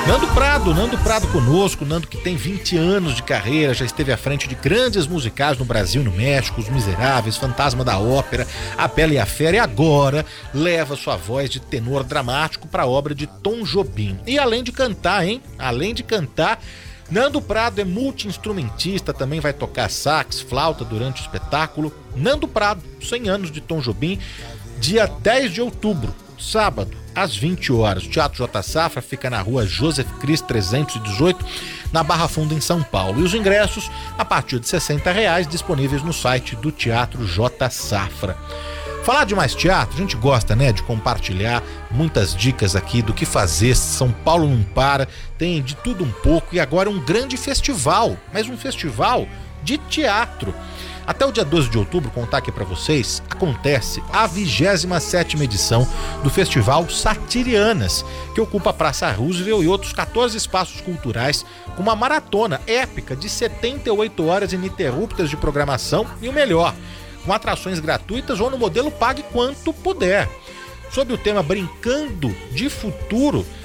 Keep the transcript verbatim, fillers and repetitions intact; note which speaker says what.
Speaker 1: Nando Prado, Nando Prado conosco, Nando que tem vinte anos de carreira, já esteve à frente de grandes musicais no Brasil e no México, Os Miseráveis, Fantasma da Ópera, A Bela e a Fera, e agora leva sua voz de tenor dramático para a obra de Tom Jobim. E além de cantar, hein? Além de cantar, Nando Prado é multi-instrumentista, também vai tocar sax, flauta durante o espetáculo. Nando Prado, cem anos de Tom Jobim, dia dez de outubro, sábado, às vinte horas. O Teatro J Safra fica na rua Joseph Cris trezentos e dezoito, na Barra Funda, em São Paulo. E os ingressos, a partir de sessenta reais, disponíveis no site do Teatro J Safra. Falar de mais teatro, a gente gosta, né, de compartilhar muitas dicas aqui do que fazer. São Paulo não para, tem de tudo um pouco, e agora um grande festival, mas um festival de teatro. Até o dia doze de outubro, contar aqui para vocês, acontece a vigésima sétima edição do Festival Satirianas, que ocupa a Praça Roosevelt e outros quatorze espaços culturais, com uma maratona épica de setenta e oito horas ininterruptas de programação e o melhor, com atrações gratuitas ou no modelo pague quanto puder. Sob o tema Brincando de Futuro,